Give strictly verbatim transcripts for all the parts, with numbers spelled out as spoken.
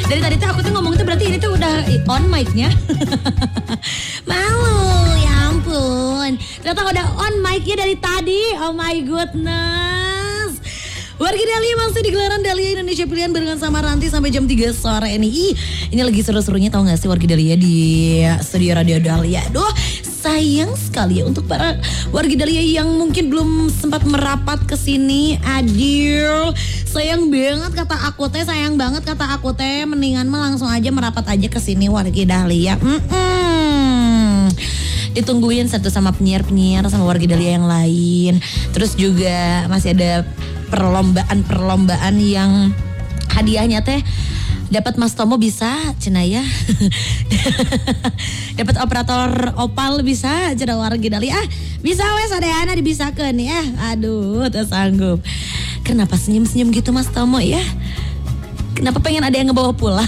Dari tadi tuh aku tuh ngomong tuh berarti ini tuh udah on mic-nya. Malu, ya ampun. Ternyata udah on mic-nya dari tadi. Oh my goodness. Wargi Dahlia masih di gelaran Dahlia Indonesia Pilihan barengan sama Ranti sampai jam tiga sore ini. Ih, ini lagi seru-serunya, tahu gak sih Wargi Dahlia di studio Radio Dahlia. Duh, sayang sekali ya untuk para Wargi Dahlia yang mungkin belum sempat merapat ke sini. Adil, sayang banget kata aku teh, sayang banget kata aku teh. Mendingan mah langsung aja merapat aja ke sini Wargi Dahlia. Mm-mm. Ditungguin satu sama penyiar-penyiar sama Wargi Dahlia yang lain. Terus juga masih ada perlombaan-perlombaan yang hadiahnya teh dapat Mas Tomo bisa cenah ya. Dapat operator opal bisa cenah Wargi Dahlia. Ah, bisa wes adeana dibisakeun ya. Aduh, teu sanggup. Kenapa senyum-senyum gitu Mas Tomo ya? Kenapa pengen ada yang ngebawa pulang?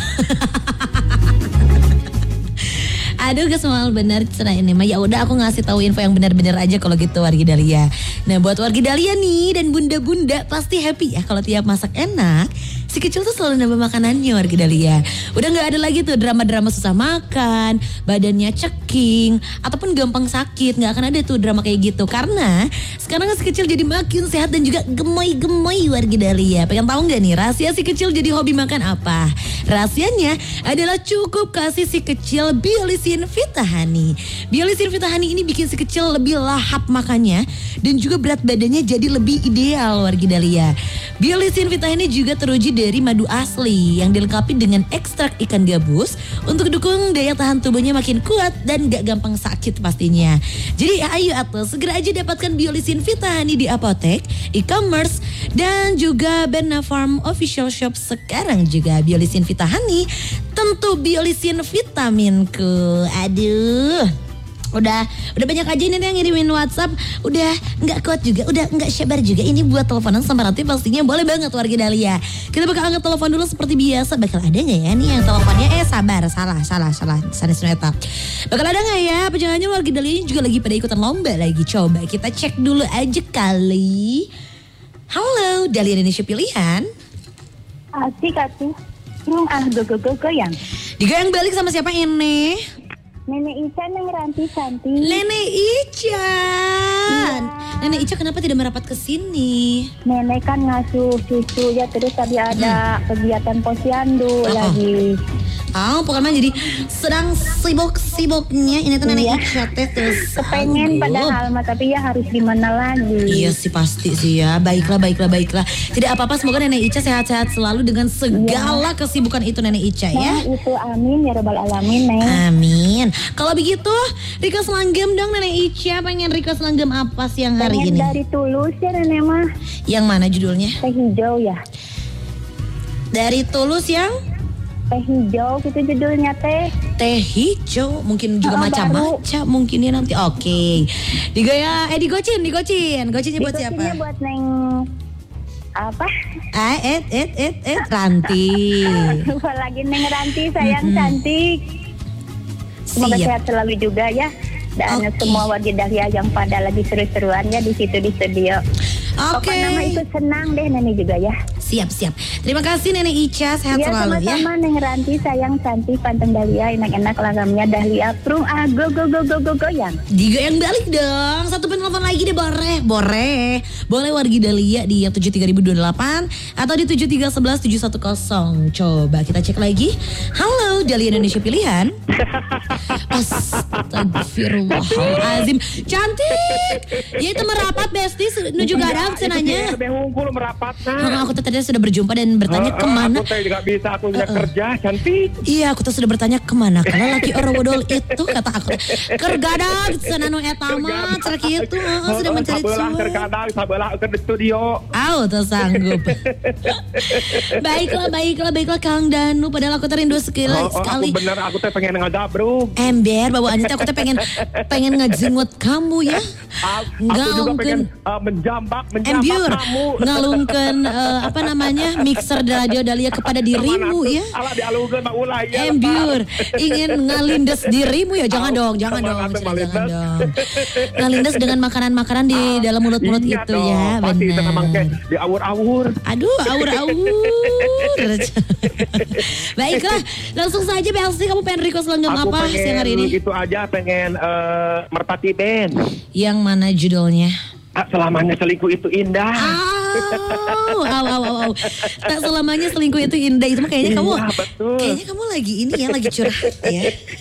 Aduh, gak semua benar cenah ini mah. Ya udah aku ngasih tahu info yang benar-benar aja kalau gitu Wargi Dahlia. Nah, buat Wargi Dahlia nih dan bunda-bunda pasti happy ya kalau tiap masak enak. Si kecil tuh selalu nambah makanannya Wargi Dahlia. Udah gak ada lagi tuh drama-drama susah makan, badannya ceking, ataupun gampang sakit. Gak akan ada tuh drama kayak gitu. Karena sekarang si kecil jadi makin sehat dan juga gemoy-gemoy Wargi Dahlia. Pengen tahu gak nih rahasia si kecil jadi hobi makan apa? Rahasianya adalah cukup kasih si kecil Biolisin Vitahani. Biolisin Vitahani ini bikin si kecil lebih lahap makannya dan juga berat badannya jadi lebih ideal Wargi Dahlia. Biolisin Vitahani juga teruji dari madu asli yang dilengkapi dengan ekstrak ikan gabus untuk dukung daya tahan tubuhnya makin kuat dan gak gampang sakit pastinya. Jadi ayo atuh segera aja dapatkan Biolisin Vitahani di apotek, e-commerce dan juga Bena Farm official shop sekarang juga. Biolisin Vitahani tentu Biolisin vitaminku. Aduh. Udah udah banyak aja ini yang ngirimin WhatsApp. Udah nggak kuat juga, udah nggak sabar juga. Ini buat teleponan sama Ranti pastinya boleh banget Wargi Dahlia. Kita bakal angkat telepon dulu seperti biasa. Bakal ada nggak ya nih yang teleponnya? Eh sabar, salah, salah, salah. Sanis neta. Bakal ada nggak ya? Apa jangan-jangan Wargi Dahlia juga lagi pada ikutan lomba lagi? Coba kita cek dulu aja kali. Halo, Dahlia Indonesia Pilihan. Asik atuh. Hmm, ah go-go-go-goyang. Digoyang balik sama siapa ini? Nenek Ica, Neng Ranti Santi. Nenek Ica. Ya. Nenek Ica kenapa tidak merapat ke sini? Nenek kan ngasuh susu ya, terus tadi ada hmm. kegiatan posyandu oh. lagi. Oh, pokoknya jadi sedang sibuk-sibuknya ini tuh Nenek Ica teh terus. Kepengen padahal mah, tapi ya harus gimana lagi. Iya sih pasti sih ya. Baiklah, baiklah, baiklah. Tidak apa-apa, semoga Nenek Ica sehat-sehat selalu dengan segala ya. Kesibukan itu Nenek Ica ya. Nah, itu amin ya rabbal alamin, Neng. Amin. Kalau begitu, request langgam dong Nenek Ica. Pengen request langgam apa siang hari pengen ini? Dari Tulus ya Nenek mah. Yang mana judulnya? Teh hijau ya. Dari Tulus yang? Teh hijau gitu judulnya teh. Teh hijau mungkin juga oh, macam-macam mungkin ya nanti. Oke. Okay. Digaya eh digocin, digocin. Gocinnya buat siapa? Gocinnya buat Neng apa? Ah, et et et et Ranti. Lagi Neng Ranti sayang mm-hmm. cantik. Semoga sehat selalu juga ya. Dan okay. semua Wargi Dahlia yang pada lagi seru-seruan ya di situ di studio. Oke. Okay. Nama itu senang deh Nenek juga ya. Siap, siap. Terima kasih Nenek Ica, sehat ya, selalu ya. Sama-sama Neng Ranti, sayang cantik, panteng Dahlia, enak-enak langamnya Dahlia, prung ah go go go go go goyang. Digoyang balik dong. Satu penelpon lagi deh boleh, boleh. Boleh Wargi Dahlia di yang tujuh tiga nol dua delapan atau di tujuh tiga satu satu tujuh satu nol. Coba kita cek lagi. Halo, Dahlia Indonesia Pilihan. Astagfirullahalazim. Cantik. Ya itu merapat besties menuju garang senanya. Behungkul merapat. Nah, aku tadi sudah berjumpa dan bertanya uh, kemana. Aku tadi nggak bisa, aku nggak uh, uh. kerja, cantik. Iya, aku tuh sudah bertanya kemana. Kalau laki orang bodol itu kata aku. Kergadang, senanu etama, cerak itu uh, sudah mencari semua. Sabelah kergadang, sabelah ke studio. Aw, tuh sanggup. Baiklah, baiklah, baiklah Kang Danu. Padahal aku terindu sekali. Oh, oh, sekali. Aku bener, aku teh pengen ngajak bro. Ember, bawa Anita, aku teh pengen pengen ngejenggot kamu ya. Aku juga pengen uh, menjambak, menjambak Embur. kamu. Ngalungkan uh, apa namanya mixer radio Dahlia kepada dirimu ya. Alah dialugeun mah ulah ya. Embur ingin ngalindes dirimu ya, jangan dong, jangan dong, jangan dong. Ngalindes dengan makanan-makanan di dalam mulut-mulut Iya itu dong, ya, pasti itu memang benar. kayak diawur-awur. Aduh, awur-awur. Baiklah, langsung saja Belsi, kamu pengen request langgam Aku apa pengen siang hari ini? gitu aja, pengen eh, Merpati Band. Yang mana judulnya? Ah, selamanya selingkuh itu indah. Aw, aw, aw, aw, aw. Tak selamanya selingkuh itu indah. Itu mah kayaknya kamu, Iya, betul. kayaknya kamu lagi ini ya, lagi curhat ya.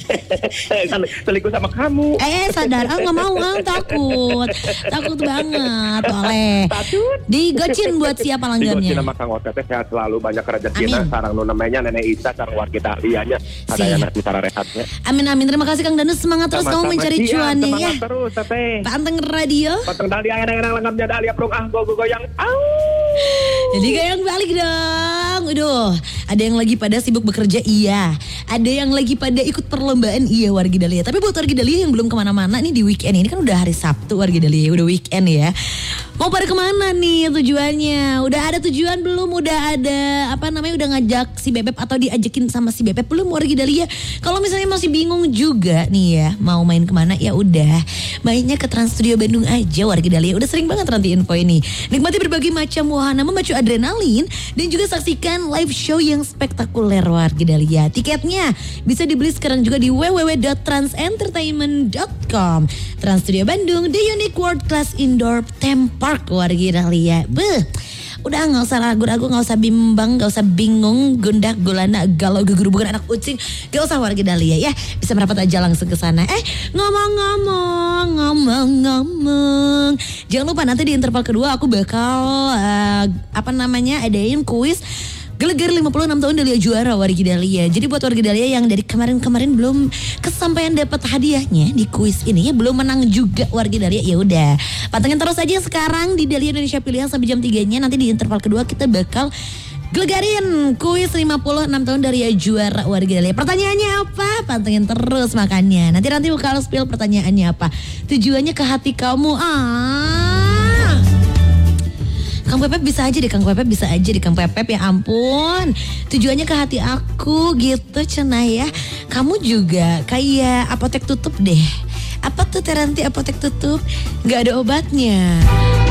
Selingkuh sama kamu. Eh sadar, ah nggak mau, ah takut, takut banget, oleh. Takut. Digocin buat siapa Digocin langgannya? sama Kang Otet sehat selalu, banyak rezekina. Amin. Sarang nu namanya Nenek Isa, sarang warga Dahlianya. Ada Siap. yang nanti cara rehatnya. Amin amin, terima kasih Kang Danus, semangat terus kamu Sama-sama, mencari siap, cuannya ya. Semangat terus, Teteh. Panteng radio. Potong Dahlia, enak-enak lengamnya Dahlia, prung ah, go-go-goyang. Au. Jadi goyang balik dong. Aduh, ada yang lagi pada sibuk bekerja, iya. Ada yang lagi pada ikut perlombaan, iya wargi Dahlia. Tapi buat wargi Dahlia yang belum kemana-mana nih di weekend ini, kan udah hari Sabtu wargi Dahlia, udah weekend ya. Mau pada kemana nih tujuannya? Udah ada tujuan belum? Udah ada apa namanya? Udah ngajak si Bebep atau diajakin sama si Bebep belum wargi Dahlia? Kalau misalnya masih bingung juga nih ya, mau main kemana? Ya udah, mainnya ke Trans Studio Bandung aja wargi Dahlia. Udah sering banget nanti info ini. Nikmati berbagai macam wahana memacu adrenalin dan juga saksikan live show yang spektakuler wargi Dahlia. Tiketnya bisa dibeli sekarang juga di w w w dot trans entertainment dot com. Trans Studio Bandung, the unique world class indoor theme park wargi Dahlia. Beuh. Udah gak usah ragu-ragu, gak usah bimbang, gak usah bingung, gundah, gulana, galau, gegerubukan anak kucing. Gak usah warga Dahlia ya, bisa merapat aja langsung ke sana. Eh ngomong-ngomong, ngomong-ngomong, jangan lupa nanti di interval kedua aku bakal uh, apa namanya adain kuis Gelegar lima puluh enam tahun Dahlia Juara wargi Dahlia. Jadi buat warga Dahlia yang dari kemarin-kemarin belum kesampaian dapat hadiahnya di kuis ini ya, belum menang juga warga Dahlia, ya udah pantengin terus aja sekarang di Dahlia Indonesia Pilihan sampai jam tiga-nya. Nanti di interval kedua kita bakal gelegarin kuis lima puluh enam tahun Dahlia Juara warga Dahlia. Pertanyaannya apa? Pantengin terus makanya. Nanti nanti bakal spill pertanyaannya apa. Tujuannya ke hati kamu. Ah. Kang Pepep bisa aja deh, Kang Pepep bisa aja deh, Kang Pepep ya ampun. Tujuannya ke hati aku gitu cenah ya. Kamu juga kayak apotek tutup deh. Apa tuh Teranti apotek tutup? Gak ada obatnya.